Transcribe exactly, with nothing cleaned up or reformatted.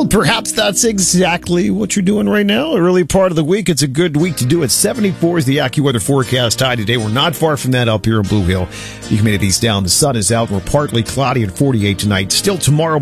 Well, perhaps that's exactly what you're doing right now. Early part of the week, it's a good week to do it. seventy-four is the AccuWeather forecast high today. We're not far from that up here in Blue Hill. The humidity's down. The sun is out. We're partly cloudy and forty-eight tonight. Still tomorrow